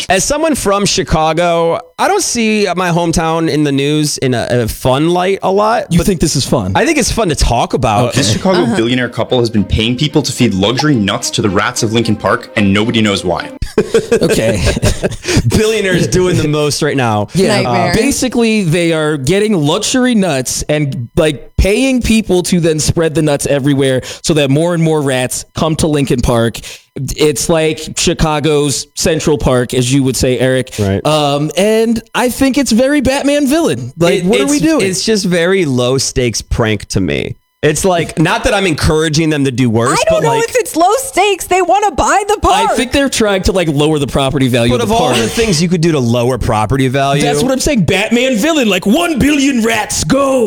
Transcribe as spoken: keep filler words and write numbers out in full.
As someone from Chicago, I don't see my hometown in the news in a, a fun light a lot. You think this is fun? I think it's fun to talk about. This Chicago uh-huh. billionaire couple has been paying people to feed luxury nuts to the rats of Lincoln Park, and nobody knows why. Okay. Billionaires doing the most right now. Yeah. Uh, basically, they are getting luxury nuts and like paying people to then spread the nuts everywhere so that more and more rats come to Lincoln Park. It's like Chicago's Central Park, as you would say, Eric. Right. Um, and I think it's very Batman villain. Like, it, what are we doing? It's just very low stakes prank to me. It's like, not that I'm encouraging them to do worse. I don't but know like, if it's low stakes. They want to buy the park. I think they're trying to like lower the property value but of of the all park. the things you could do to lower property value. That's what I'm saying. Batman villain, like one billion rats, go.